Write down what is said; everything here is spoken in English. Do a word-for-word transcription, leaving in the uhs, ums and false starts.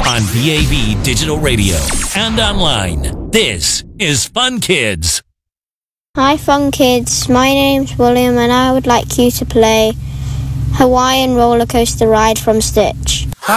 on B A B Digital Radio and online. This is Fun Kids. Hi Fun Kids, my name's William and I would like you to play Hawaiian Roller Coaster Ride from Stitch.